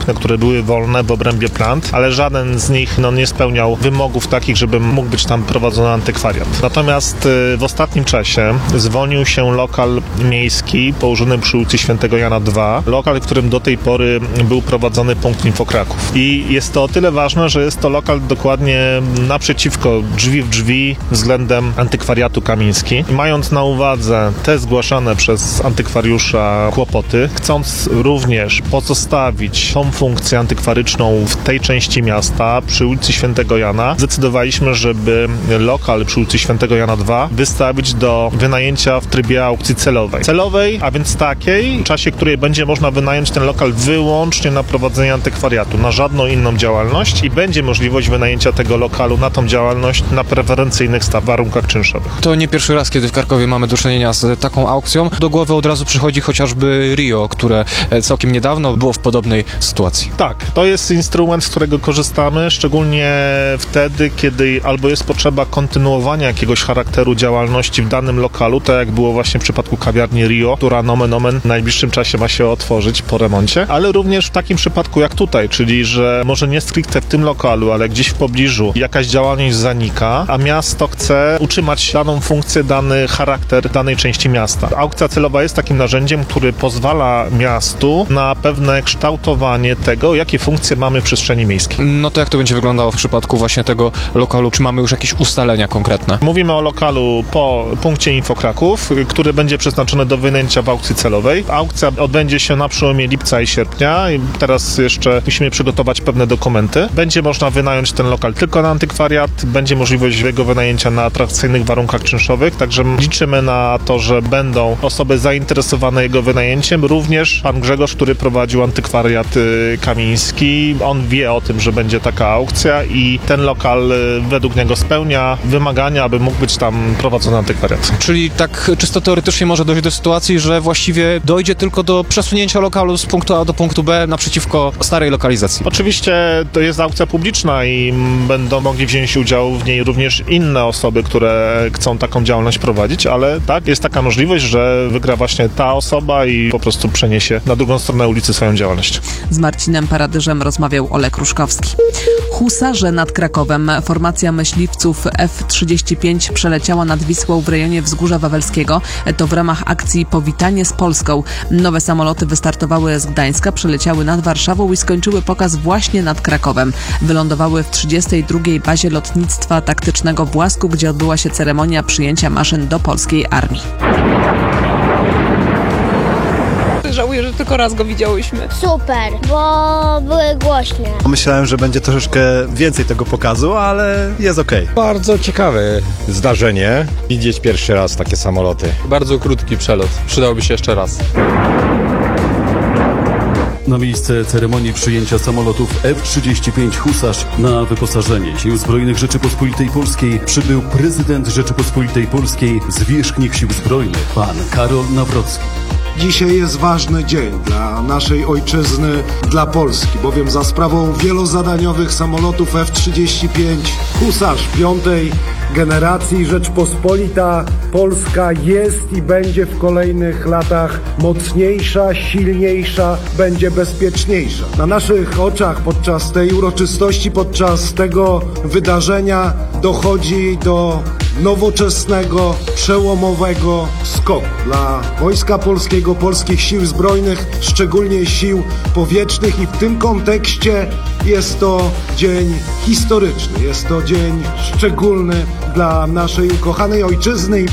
dostępne, które były wolne w obrębie plant, ale żaden z nich nie spełniał wymogów takich, żeby mógł być tam prowadzony antykwariat. Natomiast w ostatnim czasie zwolnił się lokal miejski położony przy ulicy Świętego Jana 2, lokal, w którym do tej pory był prowadzony punkt Info Kraków. I jest to o tyle ważne, że jest to lokal dokładnie naprzeciwko, drzwi w drzwi względem antykwariatu Kamiński. I mając na uwadze te zgłaszane przez antykwariusza kłopoty, chcąc również pozostawić tą funkcję antykwaryczną w tej części miasta przy ulicy Świętego Jana, zdecydowaliśmy, żeby lokal przy ulicy Świętego Jana 2 wystawić do wynajęcia w trybie aukcji celowej, a więc takiej, w czasie której będzie można wynająć ten lokal wyłącznie na prowadzenie antykwariatu, na żadną inną działalność i będzie możliwość wynajęcia tego lokalu na tą działalność na preferencyjnych warunkach czynszowych. To nie pierwszy raz, kiedy w Krakowie mamy do czynienia z taką aukcją. Do głowy od razu przychodzi chociażby Rio, które całkiem niedawno było w podobnej sytuacji. Tak, to jest instrument, z którego korzystamy, szczególnie wtedy, kiedy albo jest potrzeba kontynuowania jakiegoś charakteru działalności w danym lokalu, tak jak było właśnie w przypadku kawiarni Rio, która nomen omen w najbliższym czasie ma się otworzyć po remoncie, ale również w takim przypadku jak tutaj, czyli że może nie stricte w tym lokalu, ale gdzieś w pobliżu jakaś działalność zanika, a miasto chce utrzymać daną funkcję, dany charakter danej części miasta. Aukcja celowa jest takim narzędziem, który pozwala miastu na pewne kształtowanie tego, jakie funkcje mamy w przestrzeni miejskiej. No to jak to będzie wyglądało w przypadku właśnie tego lokalu? Czy mamy już jakieś ustalenia konkretne? Mówimy o lokalu po punkcie Info Kraków, który będzie przeznaczony do wynajęcia w aukcji celowej. Aukcja odbędzie się na przełomie lipca i sierpnia i teraz jeszcze musimy przygotować pewne dokumenty. Będzie można wynająć ten lokal tylko na antykwariat, będzie możliwość jego wynajęcia na atrakcyjnych warunkach czynszowych, także liczymy na to, że będą osoby zainteresowane jego wynajęciem. Również pan Grzegorz, który prowadził antykwariat Kamiński, on wie o tym, że będzie taka aukcja i ten lokal według niego spełnia wymagania, aby mógł być tam prowadzony antykwariat. Czyli tak czysto teoretycznie może dojść do sytuacji, że właściwie dojdzie tylko do przesunięcia lokalu z punktu A do punktu B naprzeciwko starej lokalizacji. Oczywiście to jest aukcja publiczna i będą mogli wziąć udział w niej również inne osoby, które chcą taką działalność prowadzić, ale tak, jest taka możliwość, że wygra właśnie ta osoba i po prostu przeniesie na drugą stronę ulicy swoją działalność. Z Marcinem Paradyżem rozmawiał Olek Ruszkowski. Husarze nad Krakowem. Formacja myśliwców F-35 przeleciała nad Wisłą w rejonie Wzgórza Wawelskiego. To w ramach akcji Powitanie z Polską. Nowe samoloty wystartowały z Gdańska, przeleciały nad Warszawą i skończyły pokaz właśnie nad Krakowem. Wylądowały w 32. bazie lotnictwa taktycznego w Łasku, gdzie odbyła się ceremonia przyjęcia maszyn do polskiej armii. Żałuję, że tylko raz go widziałyśmy. Super, bo były głośne. Myślałem, że będzie troszeczkę więcej tego pokazu, ale jest okej. Bardzo ciekawe zdarzenie. Widzieć pierwszy raz takie samoloty. Bardzo krótki przelot. Przydałby się jeszcze raz. Na miejsce ceremonii przyjęcia samolotów F-35 Husarz na wyposażenie Sił Zbrojnych Rzeczypospolitej Polskiej przybył prezydent Rzeczypospolitej Polskiej, zwierzchnik Sił Zbrojnych, pan Karol Nawrocki. Dzisiaj jest ważny dzień dla naszej ojczyzny, dla Polski, bowiem za sprawą wielozadaniowych samolotów F-35 Husarz 5. generacji Rzeczpospolita Polska jest i będzie w kolejnych latach mocniejsza, silniejsza, będzie bezpieczniejsza. Na naszych oczach podczas tej uroczystości, podczas tego wydarzenia dochodzi do nowoczesnego, przełomowego skoku dla Wojska Polskiego, polskich Sił Zbrojnych, szczególnie Sił Powietrznych i w tym kontekście jest to dzień historyczny, jest to dzień szczególny dla naszej ukochanej ojczyzny.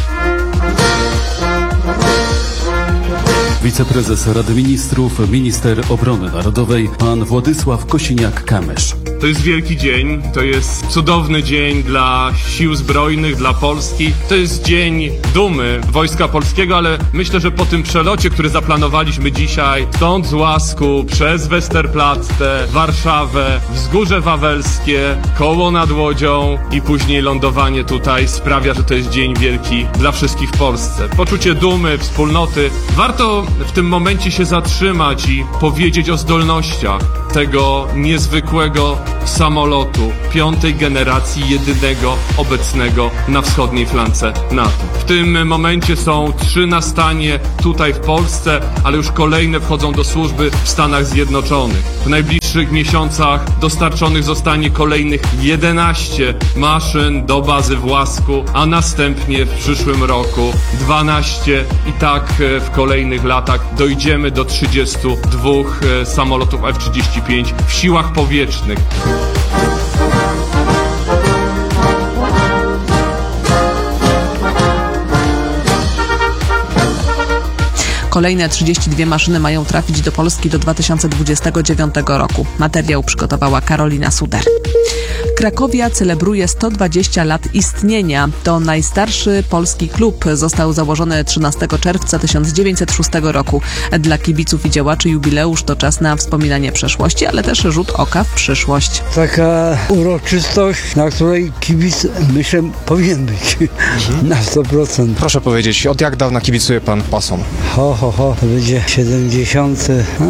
Wiceprezes Rady Ministrów, minister obrony narodowej, pan Władysław Kosiniak-Kamysz. To jest wielki dzień, to jest cudowny dzień dla Sił Zbrojnych, dla Polski. To jest dzień dumy Wojska Polskiego, ale myślę, że po tym przelocie, który zaplanowaliśmy dzisiaj, stąd z Łasku, przez Westerplatte, Warszawę, Wzgórze Wawelskie, Koło nad Łodzią i później lądowanie tutaj sprawia, że to jest dzień wielki dla wszystkich w Polsce. Poczucie dumy, wspólnoty. Warto w tym momencie się zatrzymać i powiedzieć o zdolnościach tego niezwykłego samolotu 5. generacji, jedynego obecnego na wschodniej flance NATO. W tym momencie są 3 na stanie tutaj w Polsce, ale już kolejne wchodzą do służby w Stanach Zjednoczonych. W najbliższych miesiącach dostarczonych zostanie kolejnych 11 maszyn do bazy w Łasku, a następnie w przyszłym roku 12 i tak w kolejnych latach dojdziemy do 32 samolotów F-35 w siłach powietrznych. Kolejne 32 maszyny mają trafić do Polski do 2029 roku. Materiał przygotowała Karolina Suder. Krakowia celebruje 120 lat istnienia. To najstarszy polski klub. Został założony 13 czerwca 1906 roku. Dla kibiców i działaczy jubileusz to czas na wspominanie przeszłości, ale też rzut oka w przyszłość. Taka uroczystość, na której kibic, myślę, powinien być na 100%. Proszę powiedzieć, od jak dawna kibicuje pan pasom? To będzie 70,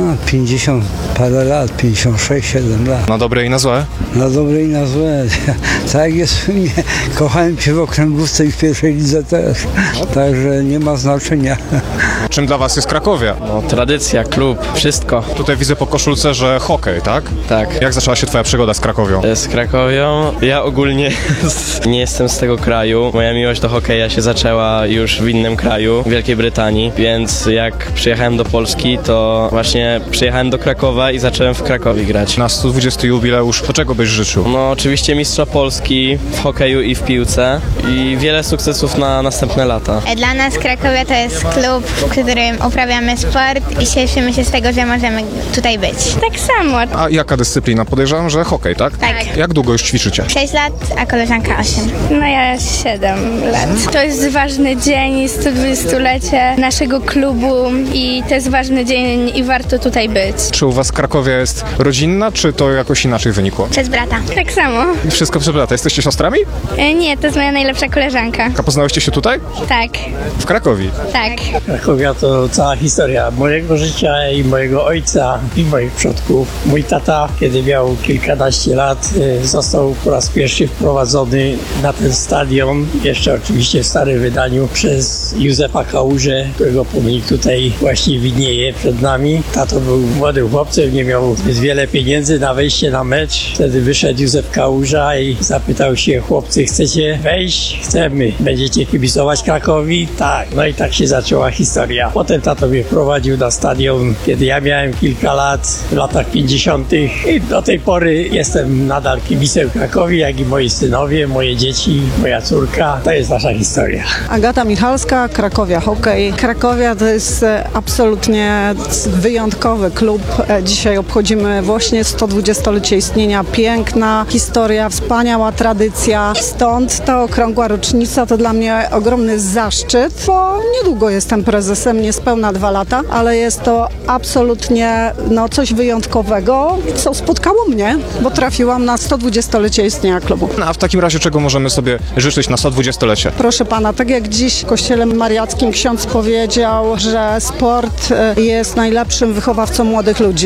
50 parę lat, 56, 7 lat. Na dobre i na złe? Na dobre i na złe. Tak jak jest w mnie. Kochałem się w okręgówce i w pierwszej lidze też. Także nie ma znaczenia. Czym dla was jest Krakowia? No, tradycja, klub, wszystko. Tutaj widzę po koszulce, że hokej, tak? Tak. Jak zaczęła się twoja przygoda z Krakowią? Z Krakowią? Ja ogólnie nie jestem z tego kraju. Moja miłość do hokeja się zaczęła już w innym kraju, w Wielkiej Brytanii, więc jak przyjechałem do Polski, to właśnie przyjechałem do Krakowa i zacząłem w Krakowie grać. Na 120 jubileusz, to czego byś życzył? No oczywiście mistrza Polski w hokeju i w piłce i wiele sukcesów na następne lata. Dla nas Krakowia to jest klub, w którym uprawiamy sport i cieszymy się z tego, że możemy tutaj być. Tak samo. A jaka dyscyplina? Podejrzewam, że hokej, tak? Tak. Jak długo już ćwiczycie? 6 lat, a koleżanka 8. No ja 7 lat. To jest ważny dzień, 120-lecie naszego klubu i to jest ważny dzień i warto tutaj być. Czy u was Krakowia jest rodzinna, czy to jakoś inaczej wynikło? Przez brata. Tak samo. Wszystko przez brata. Jesteście siostrami? Nie, to jest moja najlepsza koleżanka. A poznałyście się tutaj? Tak. W Krakowie? Tak. Krakowia to cała historia mojego życia i mojego ojca i moich przodków. Mój tata, kiedy miał kilkanaście lat, został po raz pierwszy wprowadzony na ten stadion, jeszcze oczywiście w starym wydaniu, przez Józefa Kałużę, którego pomnik tutaj właśnie widnieje przed nami. Tato był młodym chłopcem, nie miał zbyt wiele pieniędzy na wejście na mecz. Wtedy wyszedł Józef Kałuża i zapytał się: chłopcy, chcecie wejść? Chcemy. Będziecie kibicować Krakowi? Tak. No i tak się zaczęła historia. Potem tato mnie wprowadził na stadion, kiedy ja miałem kilka lat, w latach 50. i do tej pory jestem nadal kibicem Krakowi, jak i moi synowie, moje dzieci, moja córka. To jest nasza historia. Agata Michalska, Krakowia Hokej. Krakowia to jest absolutnie wyjątkowy klub. Dzisiaj obchodzimy właśnie 120-lecie istnienia. Piękna historia, wspaniała tradycja. Stąd ta okrągła rocznica to dla mnie ogromny zaszczyt, bo niedługo jestem prezesem, niespełna 2 lata, ale jest to absolutnie coś wyjątkowego, co spotkało mnie, bo trafiłam na 120-lecie istnienia klubu. No, a w takim razie czego możemy sobie życzyć na 120-lecie? Proszę pana, tak jak dziś w kościele mariackim ksiądz powiedział, że sport jest najlepszym wychowawcą młodych ludzi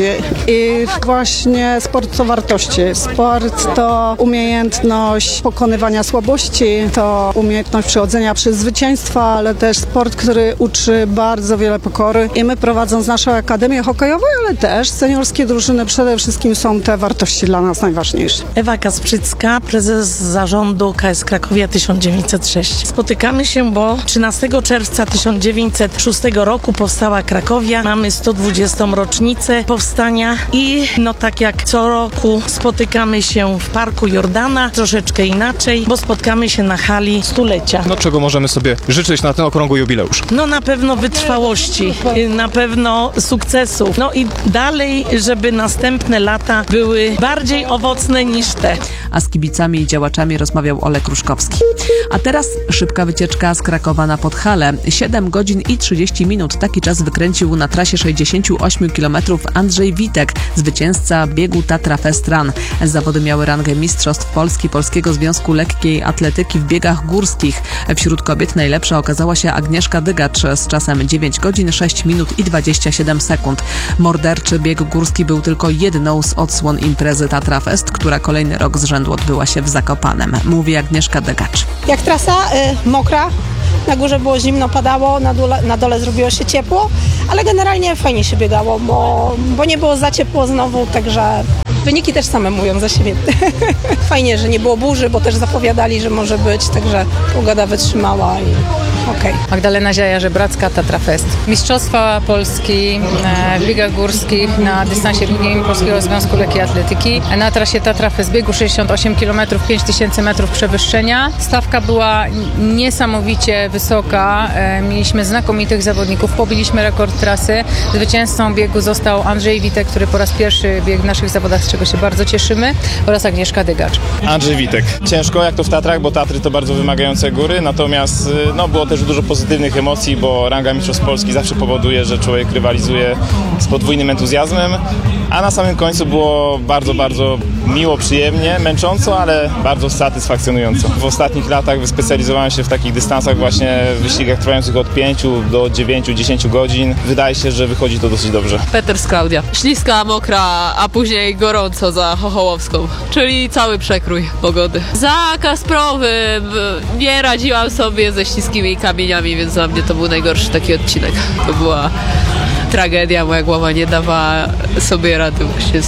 i właśnie sport to wartości. Sport to umiejętność pokonywania słabości, to umiejętność przechodzenia przez zwycięstwa, ale też sport, który uczy bardzo wiele pokory i my, prowadząc naszą akademię hokejową, ale też seniorskie drużyny, przede wszystkim są te wartości dla nas najważniejsze. Ewa Kasprzycka, prezes zarządu KS Krakowia 1906. Spotykamy się, bo 13 czerwca 1906 roku powstała Krakowia. Mamy 120. rocznicę powstania i tak jak co roku spotykamy się w Parku Jordana, troszeczkę inaczej, bo spotkamy się na hali stulecia. Czego możemy sobie życzyć na ten okrągły jubileusz? Na pewno wytrwałości, na pewno sukcesów, i dalej, żeby następne lata były bardziej owocne niż te. A z kibicami i działaczami rozmawiał Olek Ruszkowski. A teraz szybka wycieczka z Krakowa na Podhale. 7 godzin i 30 minut. Taki czas wykręcił na trasie 68 km Andrzej Witek, zwycięzca biegu Tatra Fest Run. Zawody miały rangę Mistrzostw Polski Polskiego Związku Lekkiej Atletyki w biegach górskich. Wśród kobiet najlepsza okazała się Agnieszka Dygacz z czasem 9 godzin 6 minut i 27 sekund. Morderczy bieg górski był tylko jedną z odsłon imprezy Tatra Fest, która kolejny rok z rzędu odbyła się w Zakopanem. Mówi Agnieszka Dygacz. Jak trasa mokra, na górze było zimno, padało, na dole zrobiło się ciepło, ale generalnie fajnie się biegało, bo nie było za ciepło znowu, także wyniki też same mówią za siebie. Fajnie, że nie było burzy, bo też zapowiadali, że może być, także pogoda wytrzymała i okej. Magdalena Ziaja-Żebracka, Tatra Fest. Mistrzostwa Polski w biegach górskich na dystansie długim Polskiego Związku Lekkiej Atletyki. Na trasie Tatra Fest biegu 68 km, 5000 metrów przewyższenia. Stawka była niesamowicie wysoka. Mieliśmy znakomitych zawodników, pobiliśmy rekord trasy. Zwycięzcą biegu został Andrzej Witek, który po raz pierwszy biegł w naszych zawodach, z czego się bardzo cieszymy, oraz Agnieszka Dygacz. Andrzej Witek. Ciężko jak to w Tatrach, bo Tatry to bardzo wymagające góry, natomiast było też dużo pozytywnych emocji, bo ranga Mistrzostw Polski zawsze powoduje, że człowiek rywalizuje z podwójnym entuzjazmem, a na samym końcu było bardzo, bardzo miło, przyjemnie, męcząco, ale bardzo satysfakcjonująco. W ostatnich latach wyspecjalizowałem się w takich dystansach właśnie w wyścigach trwających od 5 do 9-10 godzin. Wydaje się, że wychodzi to dosyć dobrze. Peters Klaudia. Śliska, mokra, a później gorąco za Chochołowską, czyli cały przekrój pogody. Za Kasprowym nie radziłam sobie ze śliskimi kamieniami, więc dla mnie to był najgorszy taki odcinek. To była tragedia, moja głowa nie dawała sobie rady właśnie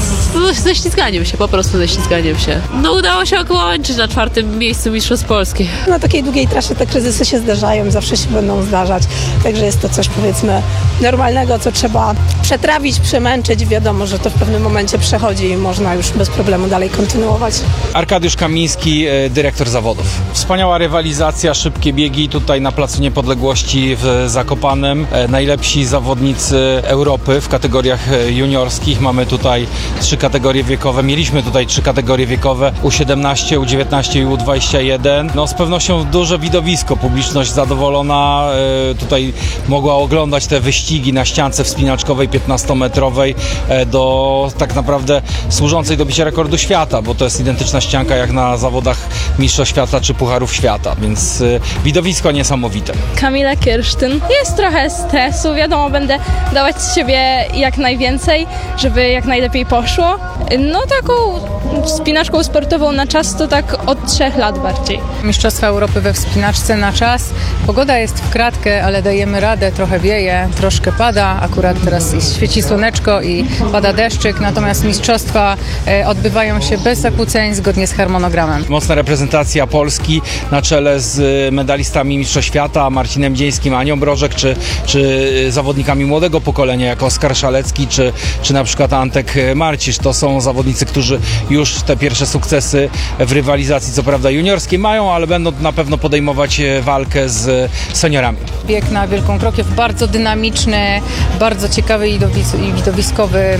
ze ślizganiem się, po prostu ze ślizganiem się. No udało się kończyć na 4. miejscu Mistrzostw Polski. Na takiej długiej trasie te kryzysy się zdarzają, zawsze się będą zdarzać, także jest to coś, powiedzmy, normalnego, co trzeba przetrawić, przemęczyć. Wiadomo, że to w pewnym momencie przechodzi i można już bez problemu dalej kontynuować. Arkadiusz Kamiński, dyrektor zawodów. Wspaniała rywalizacja, szybkie biegi tutaj na Placu Niepodległości w Zakopanem. Najlepsi zawodnicy Europy w kategoriach juniorskich. Mamy tutaj 3 kategorie wiekowe. Mieliśmy tutaj 3 kategorie wiekowe, U17, U19 i U21. No z pewnością duże widowisko, publiczność zadowolona. Tutaj mogła oglądać te wyścigi na ściance wspinaczkowej 15-metrowej do tak naprawdę służącej do bicia rekordu świata, bo to jest identyczna ścianka jak na zawodach Mistrzostw Świata czy Pucharów Świata, więc widowisko niesamowite. Kamila Kirsztyn. Jest trochę stresu, wiadomo, będę dawać z siebie jak najwięcej, żeby jak najlepiej poszło. No taką wspinaczką sportową na czas to tak od 3 lat bardziej. Mistrzostwa Europy we wspinaczce na czas. Pogoda jest w kratkę, ale dajemy radę, trochę wieje, troszkę pada. Akurat teraz świeci słoneczko i pada deszczyk, natomiast mistrzostwa odbywają się bez zakłóceń, zgodnie z harmonogramem. Mocna reprezentacja Polski na czele z medalistami Mistrzostw Świata, Marcinem Dzieńskim, Anią Brożek, czy zawodnikami młodego pokolenia, jak Oskar Szalecki, czy na przykład Antek Marcisz. To są zawodnicy, którzy już te pierwsze sukcesy w rywalizacji, co prawda juniorskiej, mają, ale będą na pewno podejmować walkę z seniorami. Bieg na Wielką Krokiew bardzo dynamiczny, bardzo ciekawy i widowiskowy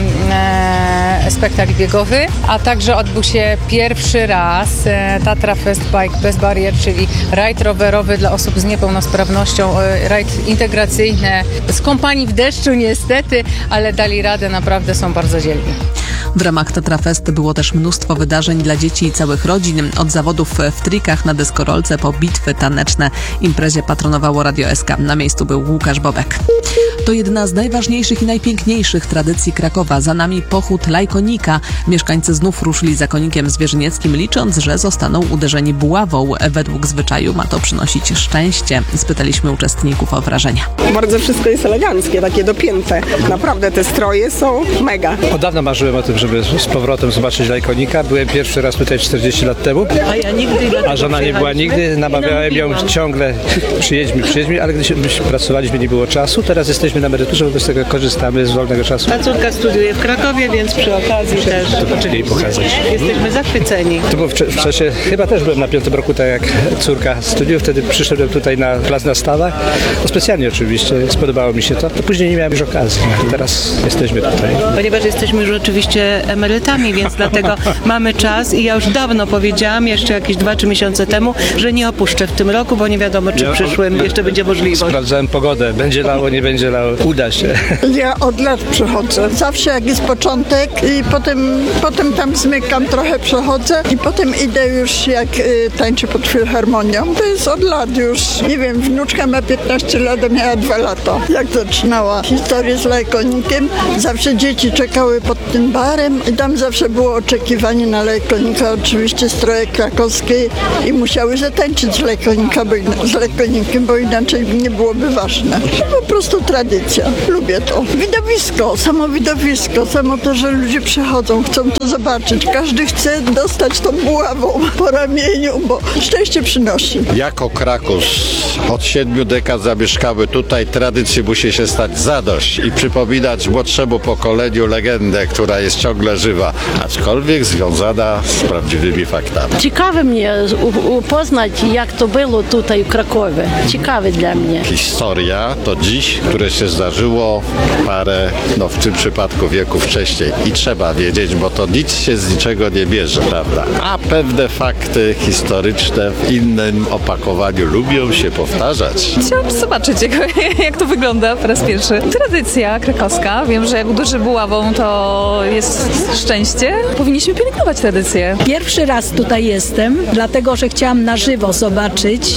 spektakl biegowy, a także odbył się pierwszy raz Tatra Fest Bike Bez Barier, czyli rajd rowerowy dla osób z niepełnosprawnością, rajd integracyjny z kompanii w deszczu niestety, ale dali radę, naprawdę są bardzo dzielni. W ramach Tatra Fest było też mnóstwo wydarzeń dla dzieci i całych rodzin. Od zawodów w trikach na deskorolce po bitwy taneczne. Imprezie patronowało Radio SK. Na miejscu był Łukasz Bobek. To jedna z najważniejszych i najpiękniejszych tradycji Krakowa. Za nami pochód Lajkonika. Mieszkańcy znów ruszyli za konikiem zwierzynieckim, licząc, że zostaną uderzeni buławą. Według zwyczaju ma to przynosić szczęście. Spytaliśmy uczestników o wrażenia. Bardzo wszystko jest eleganckie, takie dopięte. Naprawdę te stroje są mega. Od dawna marzyłem o tym, żeby z powrotem zobaczyć Lajkonika. Byłem pierwszy raz tutaj 40 lat temu, a żona nie była nigdy. Namawiałem ją ciągle, przyjedźmy, ale gdy pracowaliśmy, nie było czasu. Teraz jesteśmy na emeryturze, wobec tego korzystamy z wolnego czasu. Ta córka studiuje w Krakowie, więc przy okazji też Zobaczyli jej pokazać. jesteśmy zachwyceni. To było w czasie, chyba też byłem na 5. roku, tak jak córka studiów. Wtedy przyszedłem tutaj na plac na Stawach. No specjalnie oczywiście, spodobało mi się to. Później nie miałem już okazji. Teraz jesteśmy tutaj. Ponieważ jesteśmy już oczywiście emerytami, więc dlatego mamy czas i ja już dawno powiedziałam, jeszcze jakieś 2 czy miesiące temu, że nie opuszczę w tym roku, bo nie wiadomo, czy w przyszłym jeszcze będzie możliwość. Sprawdzałem pogodę, będzie lało, nie będzie lało, uda się. Ja od lat przychodzę. Zawsze jak jest początek i potem tam zmykam, trochę przechodzę i potem idę już jak tańczę pod filharmonią. To jest od lat już. Nie wiem, wnuczka ma 15 lat, a miała 2 lata. Jak zaczynała historię z Lajkonikiem, zawsze dzieci czekały pod tym barem i tam zawsze było oczekiwanie na Lajkonika, oczywiście stroje krakowskie i musiały zatańczyć z Lajkonikiem, bo inaczej nie byłoby ważne. Po prostu tradycja. Lubię to. Widowisko, samo to, że ludzie przychodzą, chcą to zobaczyć. Każdy chce dostać tą buławą po ramieniu, bo szczęście przynosi. Jako Kraków od 7 dekad zamieszkały tutaj, tradycji musi się stać zadość i przypominać młodszemu pokoleniu legendę, która jest ciągle żywa, aczkolwiek związana z prawdziwymi faktami. Ciekawe mnie poznać, jak to było tutaj w Krakowie. Ciekawe dla mnie. Historia to dziś, które się zdarzyło parę, w tym przypadku wieków wcześniej i trzeba wiedzieć, bo to nic się z niczego nie bierze, prawda? A pewne fakty historyczne w innym opakowaniu lubią się powtarzać. Chciałam zobaczyć, jak to wygląda po raz pierwszy. Tradycja krakowska. Wiem, że jak uderzy buławą, to jest szczęście. Powinniśmy pielęgnować tradycję. Pierwszy raz tutaj jestem, dlatego że chciałam na żywo zobaczyć,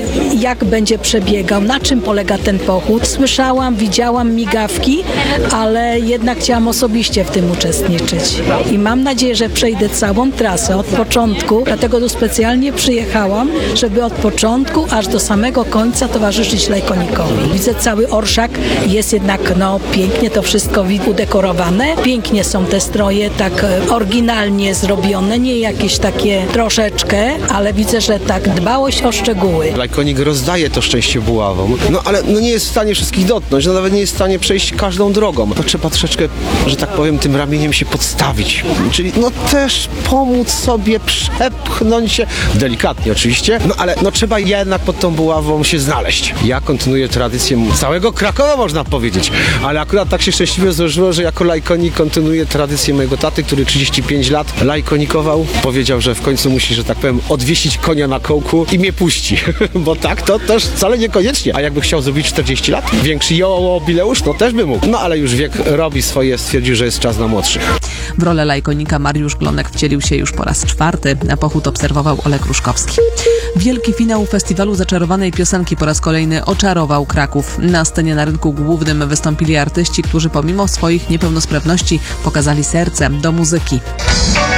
jak będzie przebiegał, na czym polega ten pochód. Słyszałam, widziałam migawki, ale jednak chciałam osobiście w tym uczestniczyć. I mam nadzieję, że przejdę całą trasę od początku, dlatego tu specjalnie przyjechałam, żeby od początku aż do samego końca towarzyszyć Lajkonikowi. Widzę cały orszak, jest jednak pięknie to wszystko udekorowane. Pięknie są te stroje, tak oryginalnie zrobione, nie jakieś takie troszeczkę, ale widzę, że tak dbałość o szczegóły. Lajkonik rozdaje to szczęście buławą, ale nie jest w stanie wszystkich dotknąć, nawet nie jest w stanie przejść każdą drogą. To trzeba troszeczkę, że tak powiem, tym ramieniem się podstawić, czyli też pomóc sobie przepchnąć się, delikatnie oczywiście, ale trzeba jednak pod tą buławą się znaleźć. Ja kontynuuję tradycję całego Krakowa, można powiedzieć, ale akurat tak się szczęśliwie złożyło, że jako lajkonik kontynuuję tradycję mojego taty, który 35 lat lajkonikował. Powiedział, że w końcu musi, że tak powiem, odwiesić konia na kołku i mnie puści, bo tak to też wcale niekoniecznie. A jakby chciał zrobić 40 lat, większy jubileusz, też by mógł. Ale już wiek robi swoje, stwierdził, że jest czas na młodszych. W rolę Lajkonika Mariusz Glonek wcielił się już po raz 4. Pochód obserwował Olek Ruszkowski. Wielki finał festiwalu zaczarowanej piosenki po raz kolejny oczarował Kraków. Na scenie na rynku głównym wystąpili artyści, którzy pomimo swoich niepełnosprawności pokazali serce do muzyki.